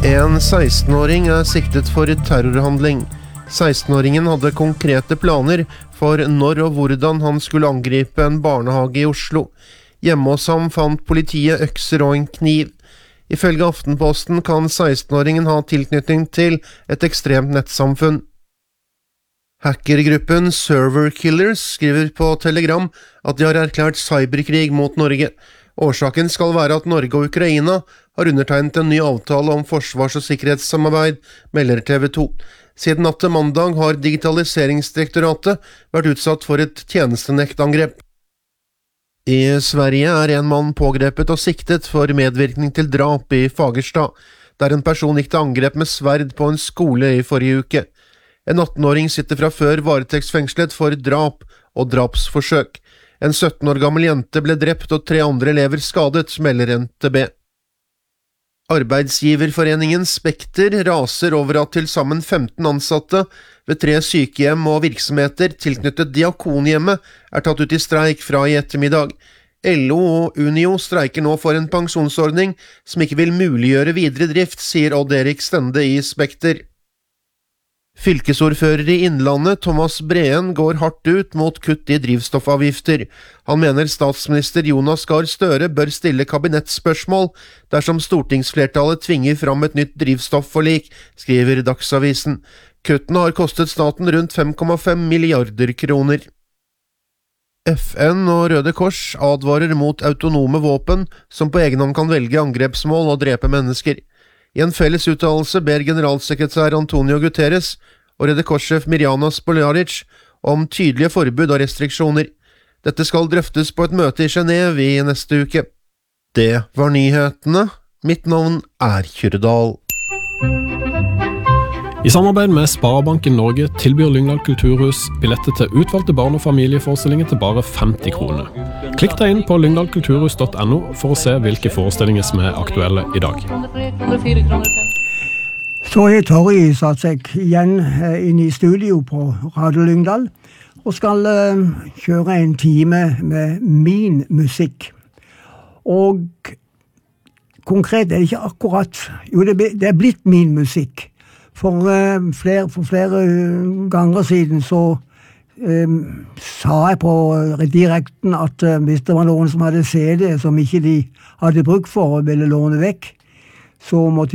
En 16-åring siktet for terrorhandling. 16-åringen hadde konkrete planer for når og hvordan han skulle angripe en barnehage i Oslo. Hjemme hos ham fant politiet økser og en kniv. Ifølge Aftenposten kan 16-åringen ha tilknytning til et ekstremt nettsamfunn. Hackergruppen Server Killers skriver på Telegram at de har erklært cyberkrig mot Norge. Årsaken skal være at Norge og Ukraina har undertegnet en ny avtale om forsvars- og sikkerhetssamarbeid, melder TV 2. Siden natt til mandag har Digitaliseringsdirektoratet vært utsatt for et tjenestenektangrep. I Sverige en mann pågrepet og siktet for medvirkning til drap i Fagerstad, der en person gikk til angrep med sverd på en skole i forrige uke. En 18-åring sitter fra før varetektsfengslet for drap og drapsforsøk. En 17 år gammel jente ble drept og 3 andre elever skadet, melder NTB. Arbeidsgiverforeningen Spekter raser over at til sammen 15 ansatte ved 3 sykehjem og virksomheter tilknyttet Diakonhjemmet tatt ut i streik fra i ettermiddag. LO og Unio streiker nå for en pensjonsordning som ikke vil muliggjøre videre drift, sier Odd Erik Stende i Spekter. Fylkesordfører i Innlandet, Thomas Breen, går hardt ut mot kutt i drivstoffavgifter. Han mener statsminister Jonas Gahr Støre bør stille kabinettspørsmål dersom stortingsflertallet tvinger fram et nytt drivstoffforlik, skriver Dagsavisen. Kuttene har kostet staten rundt 5,5 milliarder kroner. FN og Røde Kors advarer mot autonome våpen som på egen hånd kan velge angrepsmål og drepe mennesker. I en felles uttalelse ber generalsekretær Antonio Guterres og Røde Kors-sjef Mirjana Spoljaric om tydelige forbud og restriksjoner. Dette skal drøftes på et møte i Genève i neste uke. Det var nyhetene. Mitt navn Kjøredal. I samarbeid med Sparebanken Norge tilbyr Lyngdal Kulturhus billetter til utvalgte barn- og familieforestillinger til bare 50 kroner. Klikk deg inn på lyngdalkulturhus.no for å se hvilke forestillinger som aktuelle i dag. Så Torry satt seg igjen inn i studio på Radio Lyngdal og skal kjøre en time med min musikk. Og konkret det ikke akkurat, jo det blitt min musikk. For flere ganger siden så sa jeg på direkten at hvis det var noen som hadde CD som ikke de hadde bruk for og ville låne vekk, så måtte